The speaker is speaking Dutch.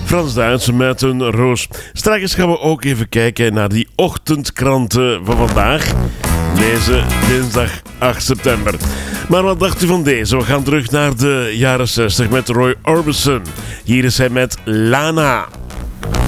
Frans Duits met een roos. Straks gaan we ook even kijken naar die ochtendkranten van vandaag. Deze dinsdag 8 september. Maar wat dacht u van deze? We gaan terug naar de jaren 60 met Roy Orbison. Hier is hij met Lana.